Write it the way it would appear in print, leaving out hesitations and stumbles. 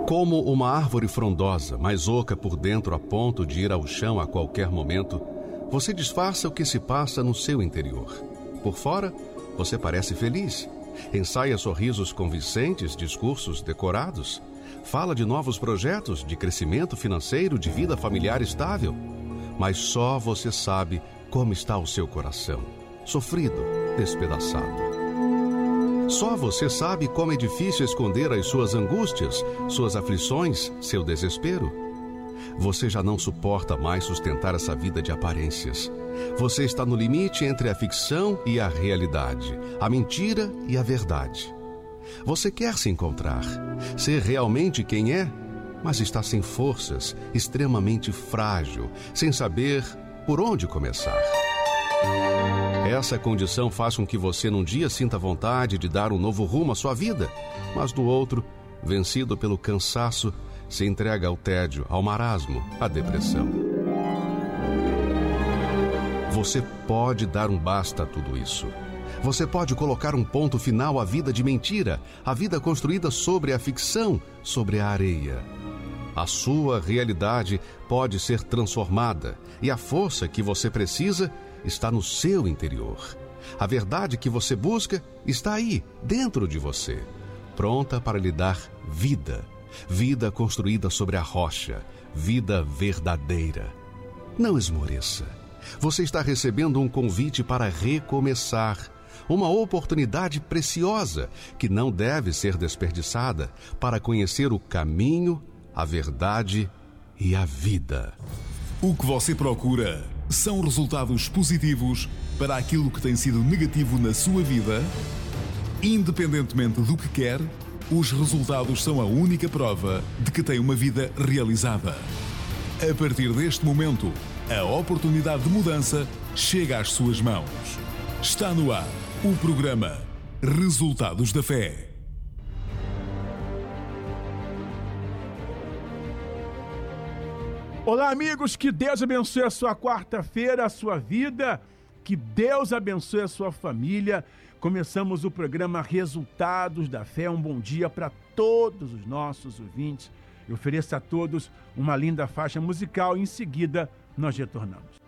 Como uma árvore frondosa, mas oca por dentro a ponto de ir ao chão a qualquer momento, você disfarça o que se passa no seu interior. Por fora, você parece feliz. Ensaia sorrisos convincentes, discursos decorados. Fala de novos projetos, de crescimento financeiro, de vida familiar estável. Mas só você sabe como está o seu coração. Sofrido, despedaçado. Só você sabe como é difícil esconder as suas angústias, suas aflições, seu desespero. Você já não suporta mais sustentar essa vida de aparências. Você está no limite entre a ficção e a realidade, a mentira e a verdade. Você quer se encontrar, ser realmente quem é, mas está sem forças, extremamente frágil, sem saber por onde começar. Essa condição faz com que você num dia sinta vontade de dar um novo rumo à sua vida, mas no outro, vencido pelo cansaço, se entrega ao tédio, ao marasmo, à depressão. Você pode dar um basta a tudo isso. Você pode colocar um ponto final à vida de mentira, à vida construída sobre a ficção, sobre a areia. A sua realidade pode ser transformada e a força que você precisa está no seu interior. A verdade que você busca está aí, dentro de você, pronta para lhe dar vida. Vida construída sobre a rocha, vida verdadeira. Não esmoreça. Você está recebendo um convite para recomeçar, uma oportunidade preciosa que não deve ser desperdiçada para conhecer o caminho, a verdade e a vida. O que você procura são resultados positivos para aquilo que tem sido negativo na sua vida? Independentemente do que quer, os resultados são a única prova de que tem uma vida realizada. A partir deste momento, a oportunidade de mudança chega às suas mãos. Está no ar o programa Resultados da Fé. Olá, amigos, que Deus abençoe a sua quarta-feira, a sua vida, que Deus abençoe a sua família. Começamos o programa Resultados da Fé. Um bom dia para todos os nossos ouvintes. Eu ofereço a todos uma linda faixa musical e em seguida nós retornamos.